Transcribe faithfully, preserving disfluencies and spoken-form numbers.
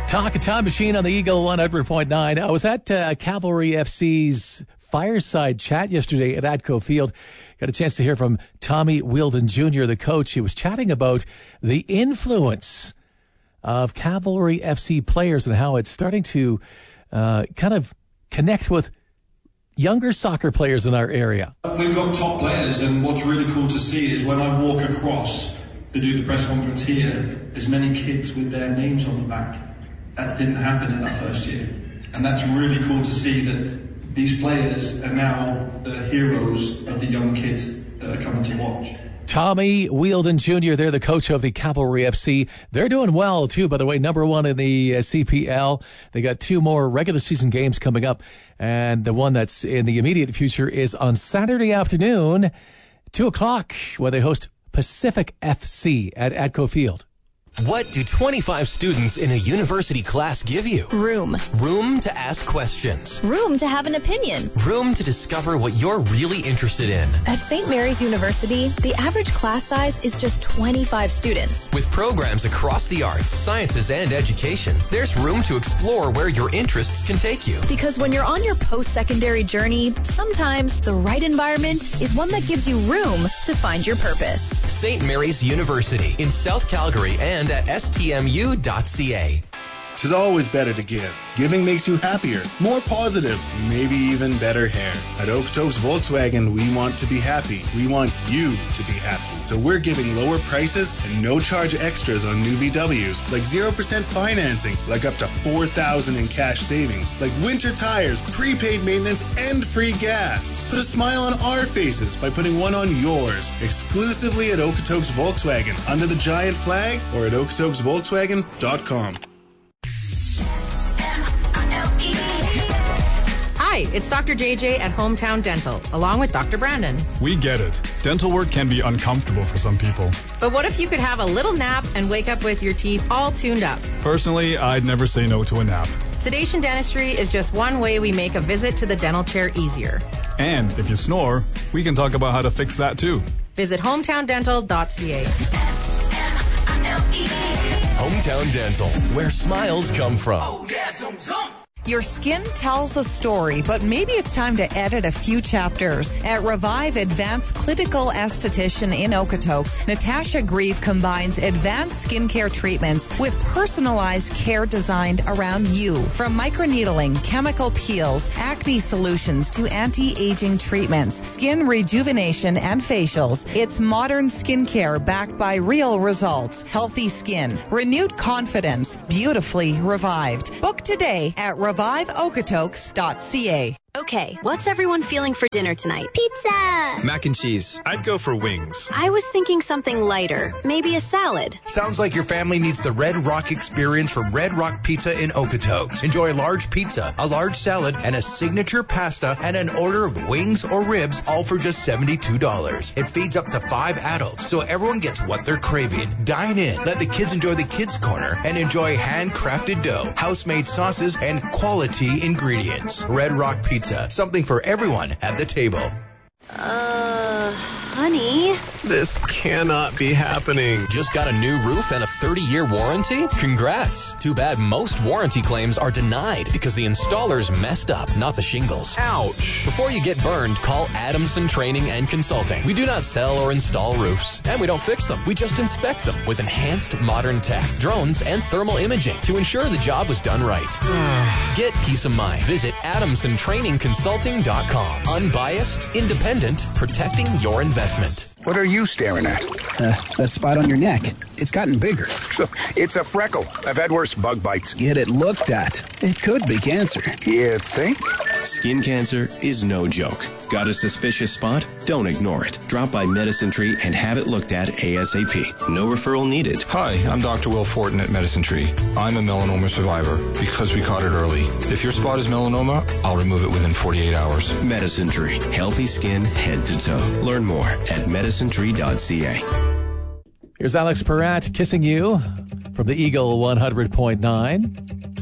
Talk a Time Machine on the Eagle one hundred point nine. I was at uh, Cavalry F C's fireside chat yesterday at Atco Field. Got a chance to hear from Tommy Wheeldon Junior, the coach. He was chatting about the influence of Cavalry F C players and how it's starting to uh, kind of connect with younger soccer players in our area. We've got top players, and what's really cool to see is when I walk across to do the press conference here, there's many kids with their names on the back. That didn't happen in our first year. And that's really cool to see that these players are now the heroes of the young kids that are coming to watch. Tommy Wheeldon Junior, they're the coach of the Cavalry F C. They're doing well, too, by the way, number one in the uh, C P L. They got two more regular season games coming up, and the one that's in the immediate future is on Saturday afternoon, two o'clock, where they host Pacific F C at Atco Field. What do twenty-five students in a university class give you? Room. Room to ask questions. Room to have an opinion. Room to discover what you're really interested in. At Saint Mary's University, the average class size is just twenty-five students. With programs across the arts, sciences, and education, there's room to explore where your interests can take you. Because when you're on your post-secondary journey, sometimes the right environment is one that gives you room to find your purpose. Saint Mary's University in South Calgary and at S T M U dot C A. It's always better to give. Giving makes you happier, more positive, maybe even better hair. At Okotoks Volkswagen, we want to be happy. We want you to be happy. So we're giving lower prices and no charge extras on new V Ws, like zero percent financing, like up to four thousand dollars in cash savings, like winter tires, prepaid maintenance, and free gas. Put a smile on our faces by putting one on yours, exclusively at Okotoks Volkswagen, under the giant flag, or at okotoks volkswagen dot com. Hi, it's Doctor J J at Hometown Dental, along with Doctor Brandon. We get it. Dental work can be uncomfortable for some people. But what if you could have a little nap and wake up with your teeth all tuned up? Personally, I'd never say no to a nap. Sedation dentistry is just one way we make a visit to the dental chair easier. And if you snore, we can talk about how to fix that too. Visit hometown dental dot c a. Hometown Dental, where smiles come from. Oh, yeah, zum, zum. Your skin tells a story, but maybe it's time to edit a few chapters. At Revive Advanced Clinical Esthetician in Okotoks, Natasha Grieve combines advanced skincare treatments with personalized care designed around you. From microneedling, chemical peels, acne solutions to anti-aging treatments, skin rejuvenation and facials, it's modern skincare backed by real results. Healthy skin, renewed confidence, beautifully revived. Book today at revive okotoks dot c a. Okay, what's everyone feeling for dinner tonight? Pizza! Mac and cheese. I'd go for wings. I was thinking something lighter. Maybe a salad. Sounds like your family needs the Red Rock experience from Red Rock Pizza in Okotoks. Enjoy a large pizza, a large salad, and a signature pasta, and an order of wings or ribs, all for just seventy-two dollars. It feeds up to five adults, so everyone gets what they're craving. Dine in, let the kids enjoy the kids' corner, and enjoy handcrafted dough, house-made sauces, and quality ingredients. Red Rock Pizza. Something for everyone at the table. Uh, honey? This cannot be happening. Just got a new roof and a thirty-year warranty? Congrats. Too bad most warranty claims are denied because the installers messed up, not the shingles. Ouch. Before you get burned, call Adamson Training and Consulting. We do not sell or install roofs, and we don't fix them. We just inspect them with enhanced modern tech, drones, and thermal imaging to ensure the job was done right. Get peace of mind. Visit adamson training consulting dot com. Unbiased, independent, protecting your investment. What are you staring at? Uh, that spot on your neck. It's gotten bigger. It's a freckle. I've had worse bug bites. Get it looked at. It could be cancer. You think? Skin cancer is no joke. Got a suspicious spot? Don't ignore it. Drop by Medicine Tree and have it looked at ASAP. No referral needed. Hi, I'm Doctor Will Fortin at Medicine Tree. I'm a melanoma survivor because we caught it early. If your spot is melanoma, I'll remove it within forty-eight hours. Medicine Tree. Healthy skin head to toe. Learn more at medicine tree dot c a. Here's Alex Peratt kissing you from the Eagle one hundred point nine.